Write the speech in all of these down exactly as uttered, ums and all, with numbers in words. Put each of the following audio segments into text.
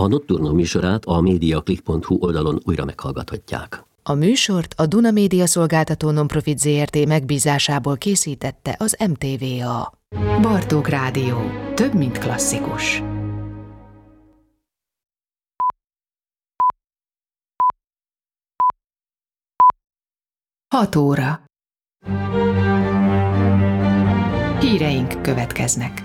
A Nocturno műsorát a mediaclick pont hu oldalon újra meghallgathatják. A műsort a Duna Média Szolgáltató Nonprofit zé er té megbízásából készítette az em té vé á. Bartók Rádió. Több, mint klasszikus. Hat óra. Híreink következnek.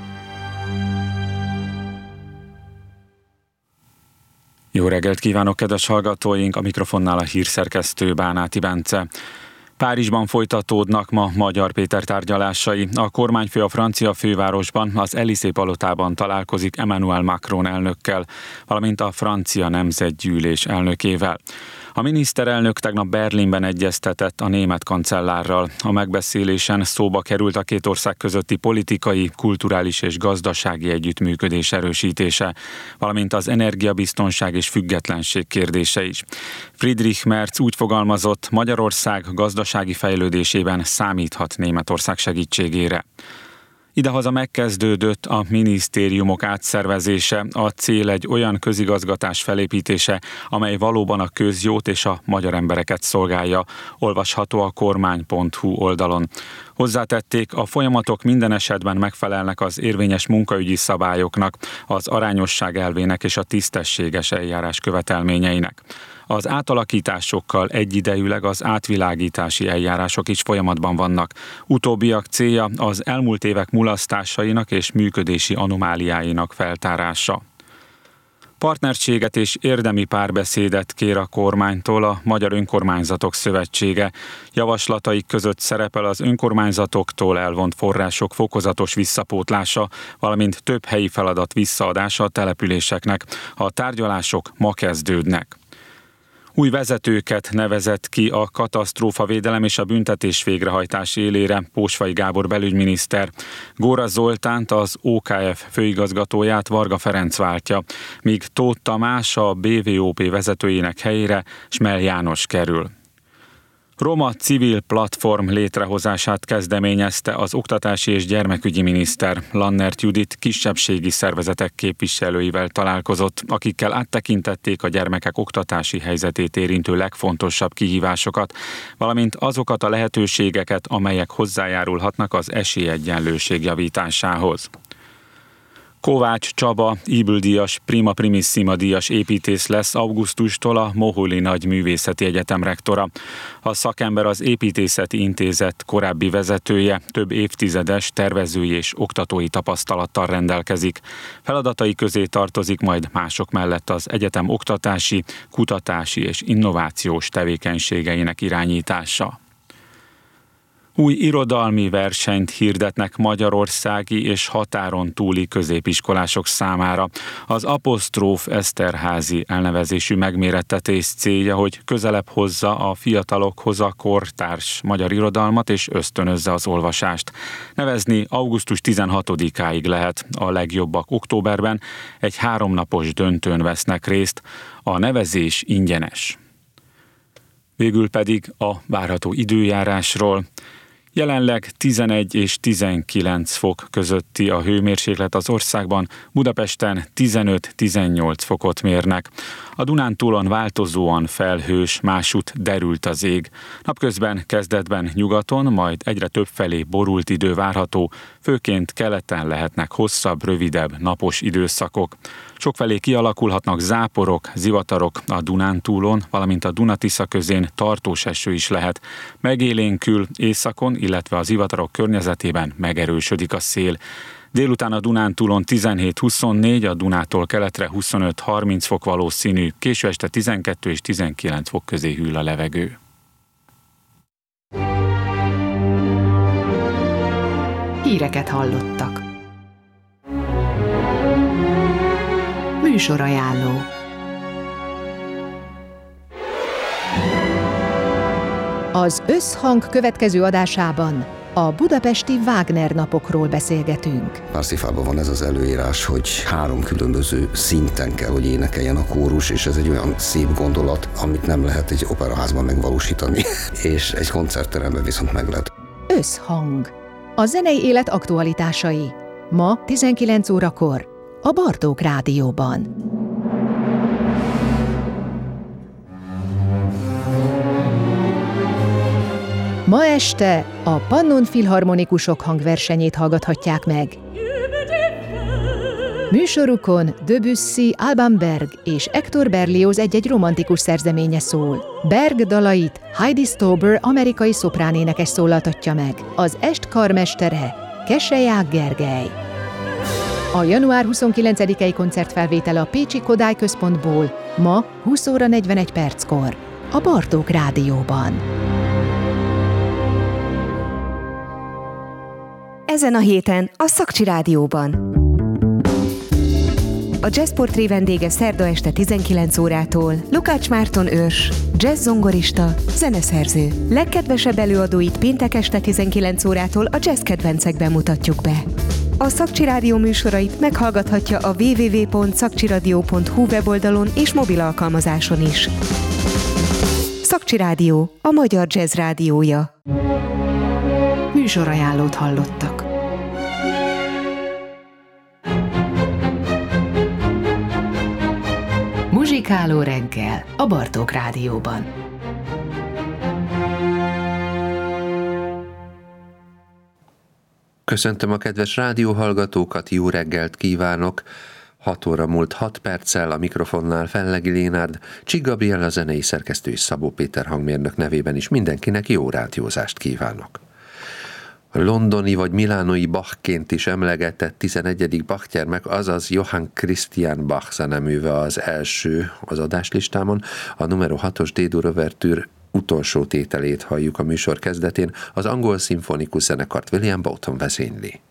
Jó reggelt kívánok, kedves hallgatóink! A mikrofonnál a hírszerkesztő Bánáti Bence. Párizsban folytatódnak ma Magyar Péter tárgyalásai. A kormányfő a francia fővárosban, az Élysée-palotában találkozik Emmanuel Macron elnökkel, valamint a francia nemzetgyűlés elnökével. A miniszterelnök tegnap Berlinben egyeztetett a német kancellárral. A megbeszélésen szóba került a két ország közötti politikai, kulturális és gazdasági együttműködés erősítése, valamint az energiabiztonság és függetlenség kérdése is. Friedrich Merz úgy fogalmazott, Magyarország gazdasági fejlődésében számíthat Németország segítségére. Idehaza megkezdődött a minisztériumok átszervezése, a cél egy olyan közigazgatás felépítése, amely valóban a közjót és a magyar embereket szolgálja, olvasható a kormány pont hu oldalon. Hozzátették, a folyamatok minden esetben megfelelnek az érvényes munkaügyi szabályoknak, az arányosság elvének és a tisztességes eljárás követelményeinek. Az átalakításokkal egyidejűleg az átvilágítási eljárások is folyamatban vannak. Utóbbiak célja az elmúlt évek mulasztásainak és működési anomáliáinak feltárása. Partnerséget és érdemi párbeszédet kér a kormánytól a Magyar Önkormányzatok Szövetsége. Javaslataik között szerepel az önkormányzatoktól elvont források fokozatos visszapótlása, valamint több helyi feladat visszaadása a településeknek. A tárgyalások ma kezdődnek. Új vezetőket nevezett ki a katasztrófavédelem és a büntetés végrehajtás élére Pósvai Gábor belügyminiszter. Góra Zoltánt, az o ká ef főigazgatóját Varga Ferenc váltja, míg Tóth Tamás a bé vé o pé vezetőjének helyére Smel János kerül. Roma civil platform létrehozását kezdeményezte az oktatási és gyermekügyi miniszter. Lannert Judit kisebbségi szervezetek képviselőivel találkozott, akikkel áttekintették a gyermekek oktatási helyzetét érintő legfontosabb kihívásokat, valamint azokat a lehetőségeket, amelyek hozzájárulhatnak az esélyegyenlőség javításához. Kovács Csaba, Ybl-díjas, Prima Primissima díjas építész lesz augusztustól a Mohyli Nagyművészeti Egyetem rektora. A szakember az Építészeti Intézet korábbi vezetője, több évtizedes tervezői és oktatói tapasztalattal rendelkezik. Feladatai közé tartozik majd mások mellett az egyetem oktatási, kutatási és innovációs tevékenységeinek irányítása. Új irodalmi versenyt hirdetnek magyarországi és határon túli középiskolások számára. Az Apostróf Eszterházy elnevezésű megmérettetés célja, hogy közelebb hozza a fiatalokhoz a kortárs magyar irodalmat és ösztönözze az olvasást. Nevezni augusztus tizenhatodikáig lehet, a legjobbak októberben egy háromnapos döntőn vesznek részt, a nevezés ingyenes. Végül pedig a várható időjárásról. Jelenleg tizenegy és tizenkilenc fok közötti a hőmérséklet az országban, Budapesten tizenöt-tizennyolc fokot mérnek. A Dunántúlon változóan felhős, másút derült az ég. Napközben kezdetben nyugaton, majd egyre többfelé borult idő várható, főként keleten lehetnek hosszabb, rövidebb napos időszakok. Sokfelé kialakulhatnak záporok, zivatarok a Dunántúlon, valamint a Duna-Tisza közén tartós eső is lehet. Megélénkül északon, illetve a zivatarok környezetében megerősödik a szél. Délután a Dunántúlon tizenhét-huszonnégy, a Dunától keletre huszonöt-harminc fok valószínű, késő este tizenkettő és tizenkilenc fok közé hűl a levegő. Híreket hallottak. Műsorajánló. Az Összhang következő adásában a budapesti Wagner napokról beszélgetünk. Parsifalban van ez az előírás, hogy három különböző szinten kell, hogy énekeljen a kórus, és ez egy olyan szép gondolat, amit nem lehet egy operaházban megvalósítani, és egy koncertteremben viszont meg lehet. Összhang. A zenei élet aktualitásai. Ma tizenkilenc órakor a Bartók Rádióban. Ma este a Pannon Filharmonikusok hangversenyét hallgathatják meg. Műsorukon Debussy, Alban Berg és Hector Berlioz egy-egy romantikus szerzeménye szól. Berg dalait Heidi Stauber amerikai szopránénekes szólaltatja meg. Az est karmestere Keselyák Gergely. A január huszonkilencedikei koncertfelvétel a Pécsi Kodály Központból ma húsz óra negyvenegy perckor a Bartók Rádióban. Ezen a héten a Szakcsi Rádióban. A Jazzportré vendége szerda este tizenkilenc órától Lukács Márton őrs, jazz-zongorista, zeneszerző. Legkedvesebb előadóit péntek este tizenkilenc órától a jazz kedvencekben mutatjuk be. A Szakcsi Rádió műsorait meghallgathatja a double-u double-u double-u pont szakcsiradio pont hu weboldalon és mobil alkalmazáson is. Szakcsi Rádió, a magyar jazz rádiója. Műsorajánlót hallottak. Muzsikáló reggel a Bartók Rádióban. Köszöntöm a kedves rádióhallgatókat, jó reggelt kívánok! hat óra múlt hat perccel, a mikrofonnál Fellegi Lénárd, Csik Gabriella a zenei szerkesztő és Szabó Péter hangmérnök nevében is mindenkinek jó rádiózást kívánok! A londoni vagy milánói Bachként is emlegetett tizenegyedik Bach-gyermek, azaz Johann Christian Bach zeneműve az első az adáslistámon, a numero hatos D-dur ouvertűr utolsó tételét halljuk a műsor kezdetén, az angol szimfonikus zenekart William Boughton vezényli.